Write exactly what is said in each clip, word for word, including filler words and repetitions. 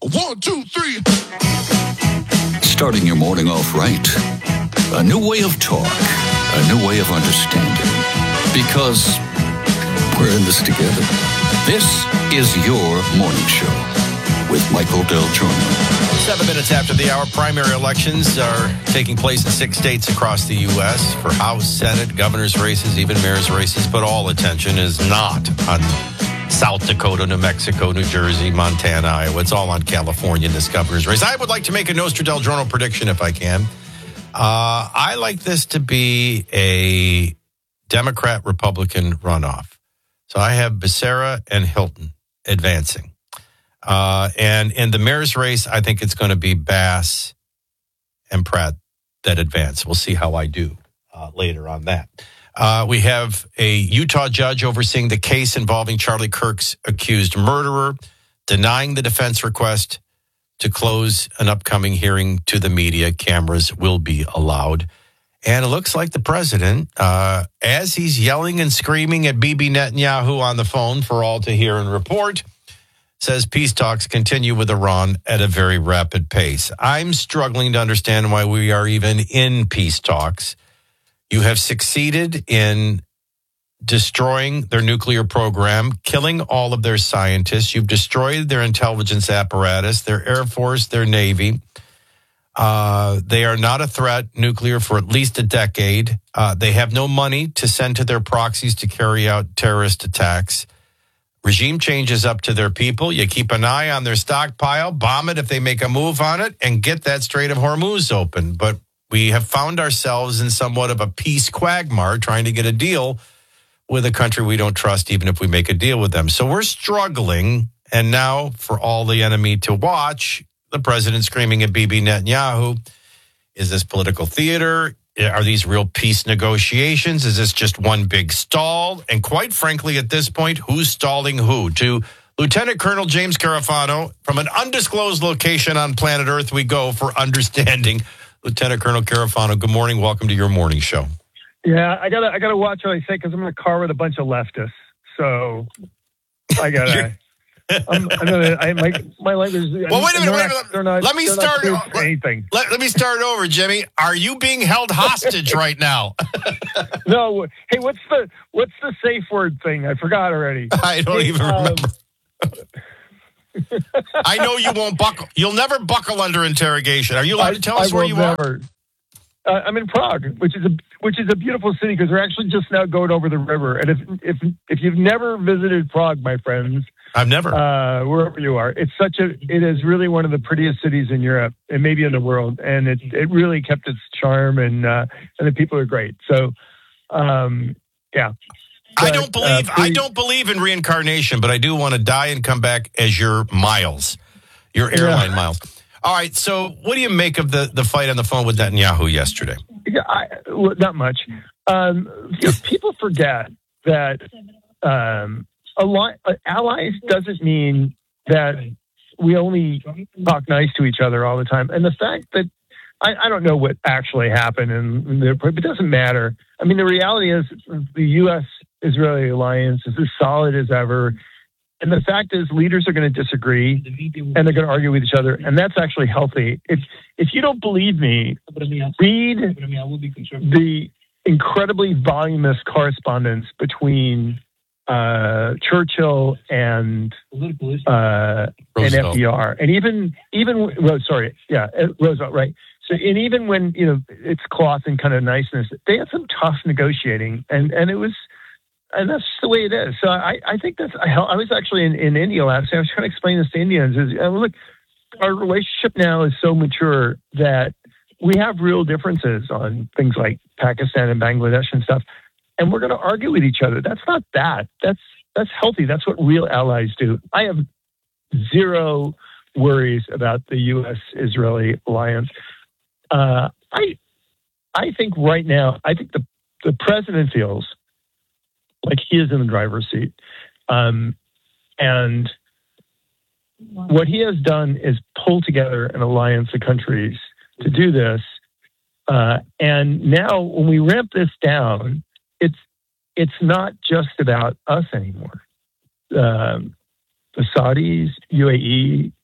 One, two, three. Starting your morning off right. A new way of talk. A new way of understanding. Because we're in this together. This is your morning show with Michael Del Giorno. Seven minutes after the hour, primary elections are taking place in six states across the U S for House, Senate, governor's races, even mayor's races. But all attention is not on South Dakota, New Mexico, New Jersey, Montana, Iowa. It's all on California in this governor's race. I would like to make a Nostra Del Giorno prediction if I can. Uh, I like this to be a Democrat-Republican runoff. So I have Becerra and Hilton advancing. Uh, and in the mayor's race, I think it's going to be Bass and Pratt that advance. We'll see how I do uh, later on that. Uh, we have a Utah judge overseeing the case involving Charlie Kirk's accused murderer, denying the defense request to close an upcoming hearing to the media. Cameras will be allowed. And it looks like the president, uh, as he's yelling and screaming at Bibi Netanyahu on the phone for all to hear and report, says peace talks continue with Iran at a very rapid pace. I'm struggling to understand why we are even in peace talks. You have succeeded in destroying their nuclear program, killing all of their scientists. You've destroyed their intelligence apparatus, their Air Force, their Navy. Uh, they are not a threat, nuclear, for at least a decade. Uh, they have no money to send to their proxies to carry out terrorist attacks. Regime changes up to their people. You keep an eye on their stockpile, bomb it if they make a move on it, and get that Strait of Hormuz open. But we have found ourselves in somewhat of a peace quagmire trying to get a deal with a country we don't trust, even if we make a deal with them. So we're struggling. And now, for all the enemy to watch, the president screaming at Bibi Netanyahu, is this political theater? Are these real peace negotiations? Is this just one big stall? And quite frankly, at this point, who's stalling who? To Lieutenant Colonel James Carafano, from an undisclosed location on planet Earth, we go for understanding. Lieutenant Colonel Carafano, good morning. Welcome to your morning show. Yeah, I gotta, I gotta watch what I say because I'm in a car with a bunch of leftists. So I gotta. I'm, I'm gonna, I, my, my language. Well, wait a minute. Wait a minute. They're not, let me they're start. Not for anything. Let, let me start over, Jimmy. Are you being held hostage right now? No. Hey, what's the what's the safe word thing? I forgot already. I don't hey, even um, remember. I know you won't buckle. You'll never buckle under interrogation. Are you allowed I, to tell us I where you never. are? Uh, I'm in Prague, which is a which is a beautiful city because we're actually just now going over the river. And if if if you've never visited Prague, my friends, I've never. Uh, wherever you are, it's such a. It is really one of the prettiest cities in Europe and maybe in the world, and it it really kept its charm, and uh, and the people are great. So, um, yeah. I But, don't believe. uh, I please- don't believe in reincarnation, but I do want to die and come back as your Miles, your airline Yeah. Miles. All right. So, what do you make of the the fight on the phone with Netanyahu yesterday? Yeah, I, well, not much. Um, you know, people forget that um, ally- uh, allies doesn't mean that we only talk nice to each other all the time. And the fact that I, I don't know what actually happened, and it doesn't matter. I mean, the reality is the U S Israeli alliance is as solid as ever. And the fact is, leaders are going to disagree, and they're going to argue with each other, and that's actually healthy. If if you don't believe me, read the incredibly voluminous correspondence between uh, Churchill and uh, and F D R, and even even well, sorry, yeah, Roosevelt, right? So, and even when you know it's cloth and kind of niceness, they had some tough negotiating, and and it was. And that's the way it is. So I, I think that's, I, I was actually in, in India last night. I was trying to explain this to Indians. Is, uh, look, our relationship now is so mature that we have real differences on things like Pakistan and Bangladesh and stuff. And we're going to argue with each other. That's not that. That's, that's healthy. That's what real allies do. I have zero worries about the U S Israeli alliance. Uh, I, I think right now, I think the, the president feels like he is in the driver's seat. Um, and what he has done is pull together an alliance of countries to do this. Uh, and now when we ramp this down, it's it's not just about us anymore. Um, the Saudis, U A E,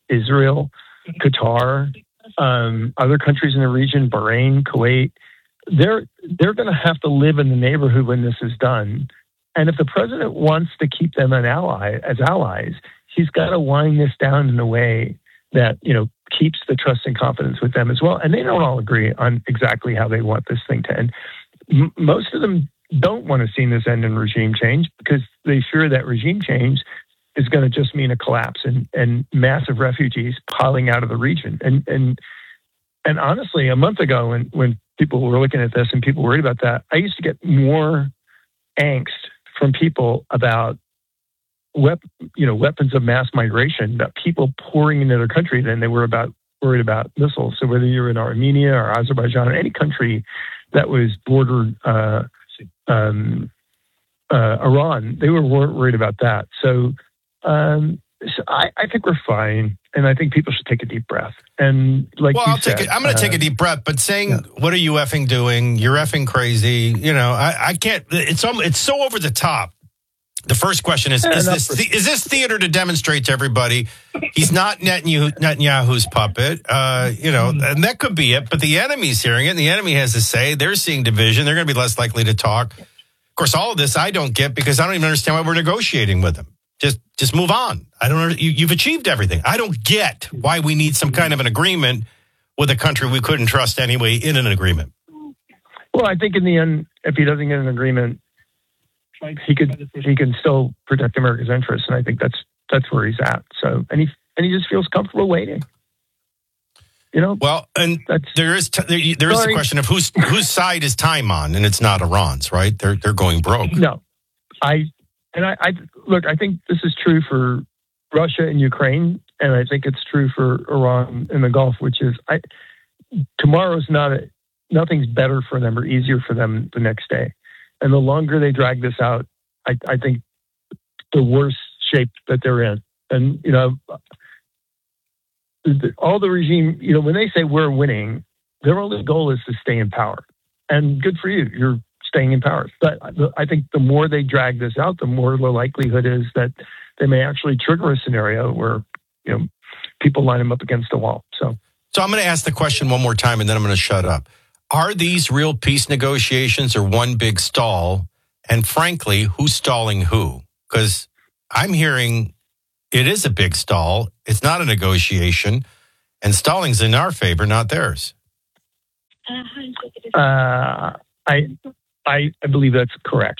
Israel, Qatar, um, other countries in the region, Bahrain, Kuwait. They're they're going to have to live in the neighborhood when this is done. And if the president wants to keep them an ally as allies, he's got to wind this down in a way that, you know, keeps the trust and confidence with them as well. And they don't all agree on exactly how they want this thing to end. M- most of them don't want to see this end in regime change because they fear that regime change is going to just mean a collapse and, and massive refugees piling out of the region. And and and honestly, a month ago when, when people were looking at this and people worried about that, I used to get more angst from people about wep- you know, weapons of mass migration, about people pouring into their country than they were about worried about missiles. So whether you're in Armenia or Azerbaijan or any country that was bordered uh, um, uh, Iran, they were worried about that. So, um, so I, I think we're fine, and I think people should take a deep breath. And like, well, you I'll said, take it. I'm going to uh, take a deep breath, but saying, yeah. "What are you effing doing? You're effing crazy." You know, I, I can't. It's it's so over the top. The first question is: Is this the, is this theater to demonstrate to everybody he's not Netanyahu, Netanyahu's puppet? Uh, you know, and that could be it. But the enemy's hearing it, and the enemy has to say they're seeing division. They're going to be less likely to talk. Of course, all of this I don't get because I don't even understand why we're negotiating with them. Just just move on. I don't. You, you've achieved everything. I don't get why we need some kind of an agreement with a country we couldn't trust anyway in an agreement. Well, I think in the end, if he doesn't get an agreement, he could he can still protect America's interests, and I think that's that's where he's at. So, and he and he just feels comfortable waiting. You know. Well, and there is t- there, there is the question of whose whose side is time on, and it's not Iran's, right? They're they're going broke. No, I. And I, I look, I think this is true for Russia and Ukraine, and I think it's true for Iran in the Gulf, which is I, tomorrow's not a, nothing's better for them or easier for them the next day. And the longer they drag this out, I, I think the worse shape that they're in. And, you know, all the regime, you know, when they say we're winning, their only goal is to stay in power. And good for you. You're staying in power. But I think the more they drag this out, the more the likelihood is that they may actually trigger a scenario where, you know, people line them up against a wall. So, so I'm going to ask the question one more time, and then I'm going to shut up. Are these real peace negotiations or one big stall? And frankly, who's stalling who? Because I'm hearing it is a big stall. It's not a negotiation, and stalling's in our favor, not theirs. Uh, I. I, I believe that's correct.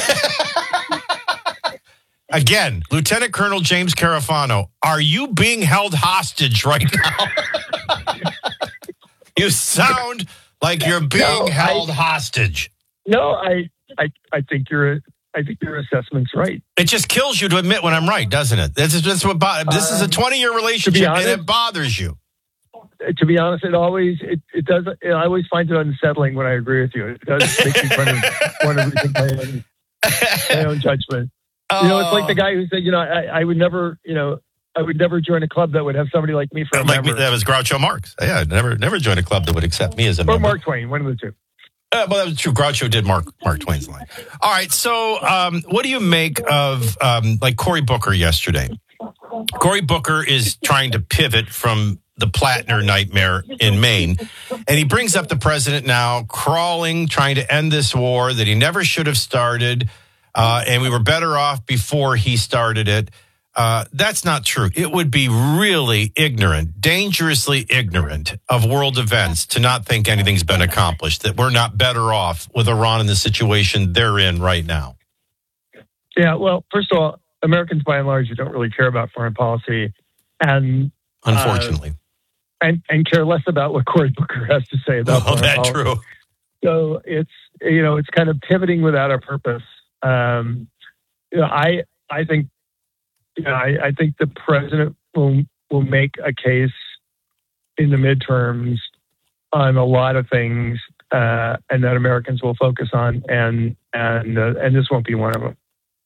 Again, Lieutenant Colonel James Carafano, are you being held hostage right now? You sound like you're being no, held I, hostage. No, I, I, I think your, I think your assessment's right. It just kills you to admit when I'm right, doesn't it? This is that's what. This um, is a twenty-year relationship, honest, and it bothers you. To be honest, it always it, it does. I always find it unsettling when I agree with you. It does make me want to, want to rethink my own, my own judgment. Oh. You know, it's like the guy who said, you know, I, I would never, you know, I would never join a club that would have somebody like me for a like member. Me, that was Groucho Marx. Yeah, I'd never, never join a club that would accept me as a or member. Or Mark Twain, one of the two. Uh, well, that was true. Groucho did Mark Mark Twain's line. All right, so um, what do you make of um, like Cory Booker yesterday? Cory Booker is trying to pivot from the Plattner nightmare in Maine. And he brings up the president now crawling, trying to end this war that he never should have started. Uh, and we were better off before he started it. Uh, that's not true. It would be really ignorant, dangerously ignorant of world events to not think anything's been accomplished, that we're not better off with Iran in the situation they're in right now. Yeah, well, first of all, Americans by and large don't really care about foreign policy. And unfortunately. Uh, And, and care less about what Cory Booker has to say about oh, that's policy. True. So it's, you know, it's kind of pivoting without a purpose. Um, you know, I I think, you know, I, I think the president will will make a case in the midterms on a lot of things, uh, and that Americans will focus on, and and uh, and this won't be one of them.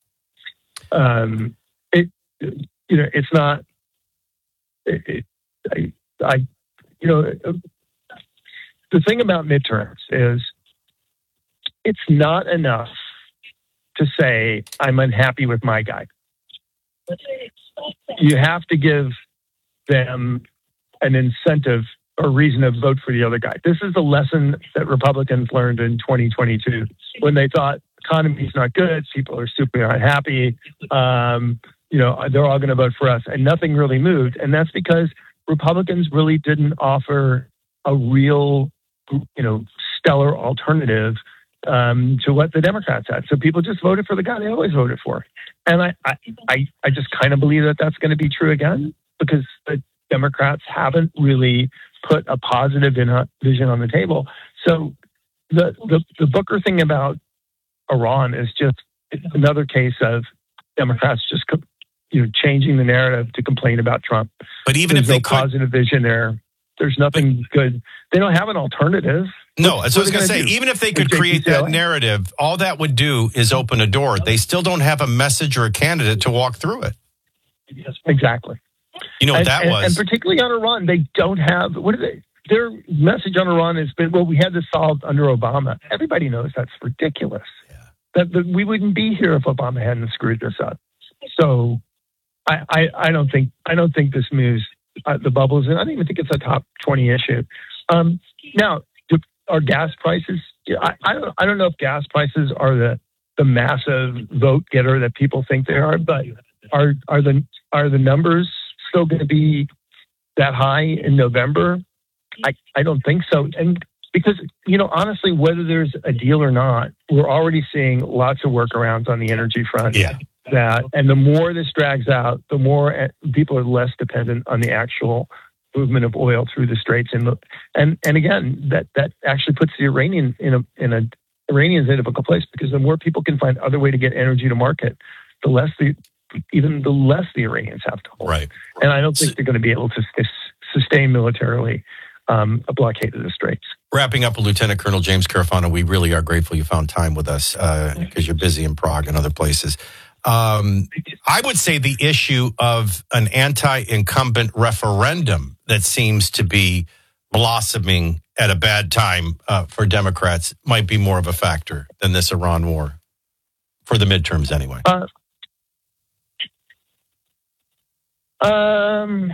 Um, it, you know, it's not. It, it, I, I, you know, the thing about midterms is it's not enough to say I'm unhappy with my guy. You have to give them an incentive or reason to vote for the other guy. This is the lesson that Republicans learned in twenty twenty-two when they thought economy's not good, people are super unhappy, um, you know, they're all going to vote for us, and nothing really moved. And that's because Republicans really didn't offer a real, you know, stellar alternative um, to what the Democrats had. So people just voted for the guy they always voted for. And I, I, I, I just kind of believe that that's going to be true again, because the Democrats haven't really put a positive vision on the table. So the, the, the Booker thing about Iran is just another case of Democrats just, you know, changing the narrative to complain about Trump. But even There's if they no could, positive vision there, there's nothing good. They don't have an alternative. no, that's what I was What are going to they say. gonna do? Even if they could Reject create U C L A? that narrative, all that would do is open a door. They still don't have a message or a candidate to walk through it. Exactly. You know what and, that and, was? and particularly on Iran, they don't have, what is it? Their message on Iran has been, well, we had this solved under Obama. Everybody knows that's ridiculous. Yeah. That, that we wouldn't be here if Obama hadn't screwed this up. So I, I, I don't think I don't think this moves uh, the bubbles, and I don't even think it's a top twenty issue. Um, now, do, are gas prices? I, I don't I don't know if gas prices are the the massive vote getter that people think they are, but are are the are the numbers still going to be that high in November? I, I don't think so. And because, you know, honestly, whether there's a deal or not, we're already seeing lots of workarounds on the energy front. Yeah. That, and the more this drags out, the more people are less dependent on the actual movement of oil through the straits. And and and again, that, that actually puts the Iranian in a in a Iranians in a difficult place, because the more people can find other way to get energy to market, the less the even the less the Iranians have to hold. Right. And I don't think they're going to be able to s- sustain militarily um, a blockade of the straits. Wrapping up with Lieutenant Colonel James Carafano, we really are grateful you found time with us because uh, you're busy in Prague and other places. Um, I would say the issue of an anti-incumbent referendum that seems to be blossoming at a bad time uh, for Democrats might be more of a factor than this Iran war, for the midterms anyway. Uh, um,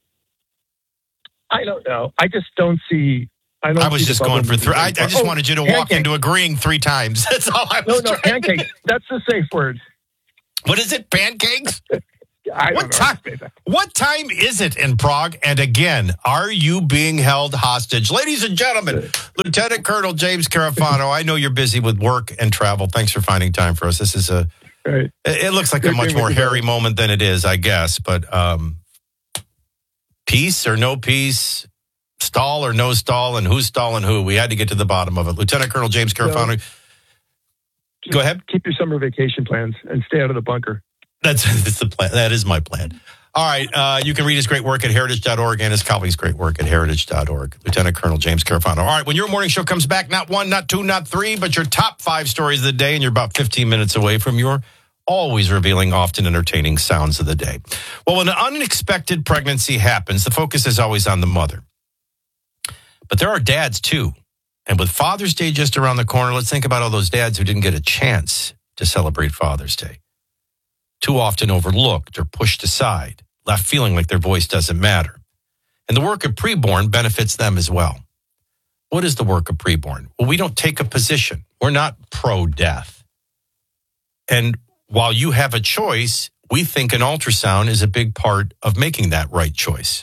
I don't know. I just don't see. I don't. I was see just the going for bubble three. I, I moving. just Oh, wanted you to walk pancakes. into agreeing three times. That's all I No, was no, trying to pancakes. That's the safe word. What is it? Pancakes? I don't What know. time? What time is it in Prague? And again, are you being held hostage? Ladies and gentlemen, Lieutenant Colonel James Carafano, I know you're busy with work and travel. Thanks for finding time for us. This is a, Right. it looks like a Good much thing more with you, hairy brother. moment than it is, I guess. But um, peace or no peace, stall or no stall, and who's stalling who? We had to get to the bottom of it. Lieutenant Colonel James Carafano, go ahead. Keep your summer vacation plans and stay out of the bunker. That's, that's the plan. That is my plan. All right. Uh, you can read his great work at heritage dot org and his colleagues' great work at heritage dot org. Lieutenant Colonel James Carafano. All right. When your morning show comes back, not one, not two, not three, but your top five stories of the day, and you're about fifteen minutes away from your always revealing, often entertaining sounds of the day. Well, when an unexpected pregnancy happens, the focus is always on the mother. But there are dads, too. And with Father's Day just around the corner, let's think about all those dads who didn't get a chance to celebrate Father's Day. Too often overlooked or pushed aside, left feeling like their voice doesn't matter. And the work of preborn benefits them as well. What is the work of preborn? Well, we don't take a position. We're not pro-death. And while you have a choice, we think an ultrasound is a big part of making that right choice.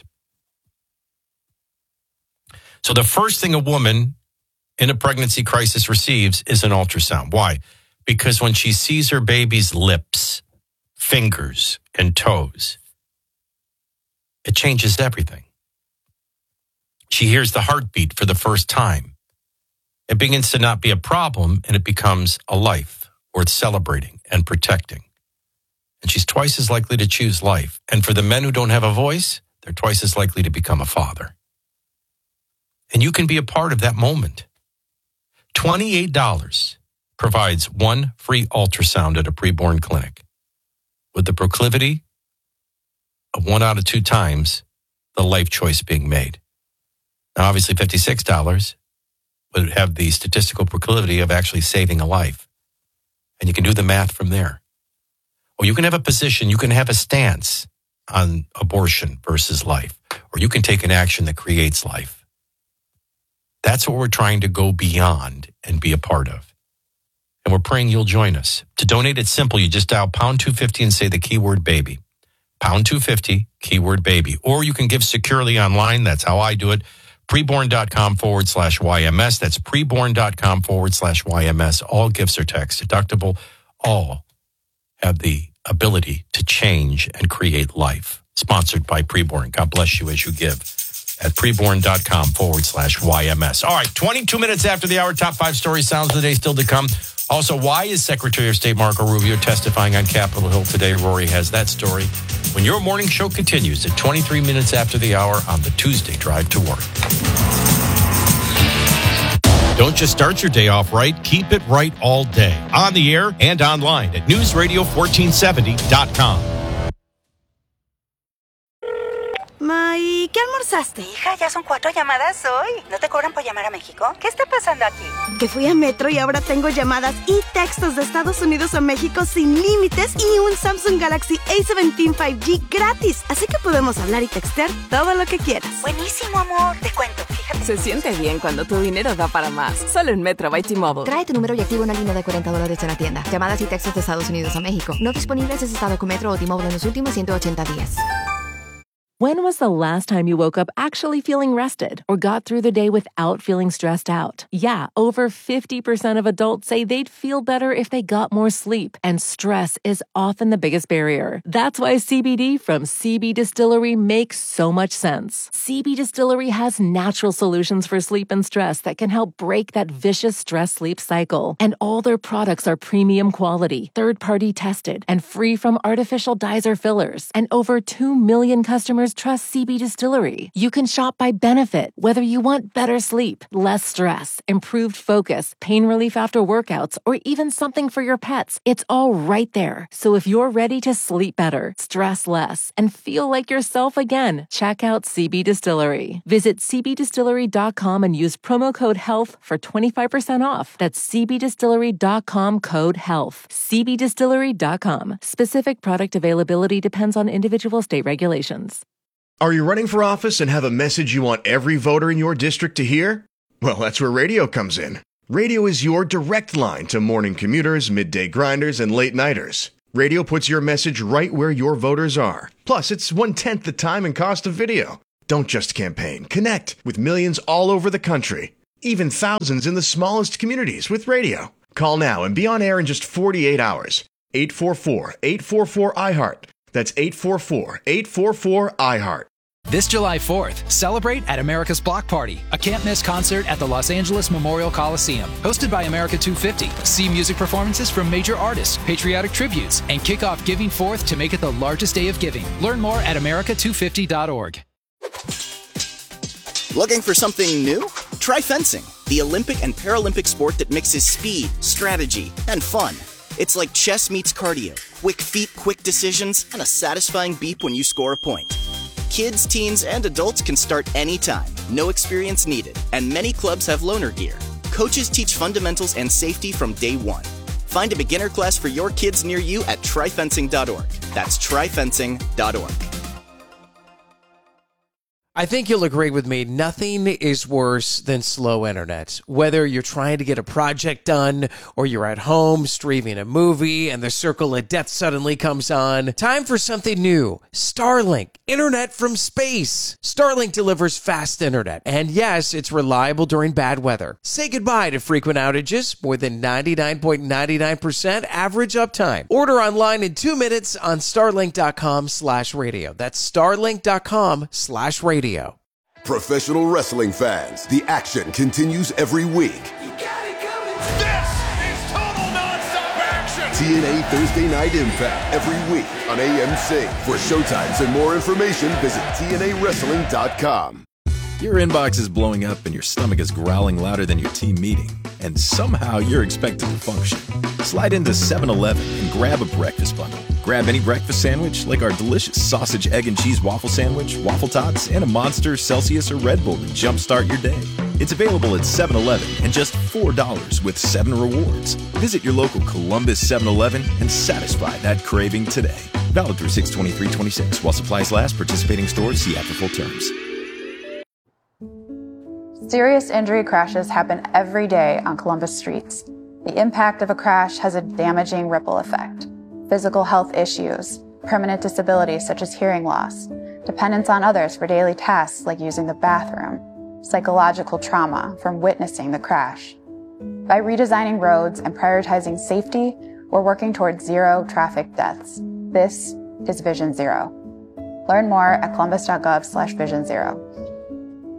So the first thing a woman in a pregnancy crisis receives is an ultrasound. Why? Because when she sees her baby's lips, fingers, and toes, it changes everything. She hears the heartbeat for the first time. It begins to not be a problem, and it becomes a life worth celebrating and protecting. And she's twice as likely to choose life. And for the men who don't have a voice, they're twice as likely to become a father. And you can be a part of that moment. twenty-eight dollars provides one free ultrasound at a preborn clinic, with the proclivity of one out of two times the life choice being made. Now, obviously, fifty-six dollars would have the statistical proclivity of actually saving a life. And you can do the math from there. Or you can have a position, you can have a stance on abortion versus life, or you can take an action that creates life. That's what we're trying to go beyond and be a part of. And we're praying you'll join us. To donate, it's simple. You just dial pound two fifty and say the keyword baby. Pound two fifty, keyword baby. Or you can give securely online. That's how I do it. Preborn.com forward slash YMS. That's preborn.com forward slash YMS. All gifts are tax deductible. All have the ability to change and create life. Sponsored by Preborn. God bless you as you give at preborn.com forward slash YMS. All right, twenty-two minutes after the hour, top five stories, sounds of the day still to come. Also, why is Secretary of State Marco Rubio testifying on Capitol Hill today? Rory has that story when your morning show continues at twenty-three minutes after the hour on the Tuesday Drive to Work. Don't just start your day off right, keep it right all day. On the air and online at news radio fourteen seventy dot com. Ma, ¿y qué almorzaste? Hija, ya son cuatro llamadas hoy. ¿No te cobran por llamar a México? ¿Qué está pasando aquí? Que fui a Metro y ahora tengo llamadas y textos de Estados Unidos a México sin límites y un Samsung Galaxy A diecisiete cinco G gratis. Así que podemos hablar y textear todo lo que quieras. Buenísimo, amor. Te cuento, fíjate. Se siente bien cuando tu dinero da para más. Solo en Metro by T-Mobile. Trae tu número y activa una línea de cuarenta dólares en la tienda. Llamadas y textos de Estados Unidos a México. No disponibles en estado con Metro o T-Mobile en los últimos ciento ochenta días. When was the last time you woke up actually feeling rested or got through the day without feeling stressed out? Yeah, over fifty percent of adults say they'd feel better if they got more sleep, and stress is often the biggest barrier. That's why C B D from C B Distillery makes so much sense. C B Distillery has natural solutions for sleep and stress that can help break that vicious stress-sleep cycle. And all their products are premium quality, third-party tested, and free from artificial dyes or fillers. And over two million customers trust C B Distillery. You can shop by benefit, whether you want better sleep, less stress, improved focus, pain relief after workouts, or even something for your pets. It's all right there. So if you're ready to sleep better, stress less, and feel like yourself again, check out C B Distillery. Visit c b distillery dot com and use promo code HEALTH for twenty-five percent off. That's c b distillery dot com code HEALTH. c b distillery dot com. Specific product availability depends on individual state regulations. Are you running for office and have a message you want every voter in your district to hear? Well, that's where radio comes in. Radio is your direct line to morning commuters, midday grinders, and late-nighters. Radio puts your message right where your voters are. Plus, it's one-tenth the time and cost of video. Don't just campaign. Connect with millions all over the country. Even thousands in the smallest communities with radio. Call now and be on air in just forty-eight hours. eight four four, eight four four, I heart. That's eight four four, eight four four, I heart. This July fourth, celebrate at America's Block Party, a can't-miss concert at the Los Angeles Memorial Coliseum. Hosted by America two fifty. See music performances from major artists, patriotic tributes, and kick off Giving Fourth to make it the largest day of giving. Learn more at america two fifty dot org. Looking for something new? Try fencing, the Olympic and Paralympic sport that mixes speed, strategy, and fun. It's like chess meets cardio, quick feet, quick decisions, and a satisfying beep when you score a point. Kids, teens, and adults can start anytime, no experience needed, and many clubs have loaner gear. Coaches teach fundamentals and safety from day one. Find a beginner class for your kids near you at try fencing dot org. That's try fencing dot org. I think you'll agree with me, nothing is worse than slow internet. Whether you're trying to get a project done or you're at home streaming a movie and the circle of death suddenly comes on, time for something new. Starlink, internet from space. Starlink delivers fast internet, and yes, it's reliable during bad weather. Say goodbye to frequent outages, more than ninety-nine point nine nine percent average uptime. Order online in two minutes on starlink dot com slash radio. That's starlink dot com slash radio. Professional wrestling fans, the action continues every week. You got it coming. This is total nonstop action. T N A Thursday Night Impact every week on A M C. For showtimes and more information, visit T N A wrestling dot com. Your inbox is blowing up and your stomach is growling louder than your team meeting, and somehow you're expected to function. Slide into seven eleven and grab a breakfast bundle. Grab any breakfast sandwich like our delicious sausage, egg, and cheese waffle sandwich, waffle tots, and a Monster, Celsius, or Red Bull to jumpstart your day. It's available at seven eleven and just four dollars with seven rewards. Visit your local Columbus seven eleven and satisfy that craving today. Valid through six twenty-three twenty-six. While supplies last, participating stores see after full terms. Serious injury crashes happen every day on Columbus streets. The impact of a crash has a damaging ripple effect. Physical health issues, permanent disabilities such as hearing loss, dependence on others for daily tasks like using the bathroom, psychological trauma from witnessing the crash. By redesigning roads and prioritizing safety, we're working towards zero traffic deaths. This is Vision Zero. Learn more at columbus dot gov slash vision zero.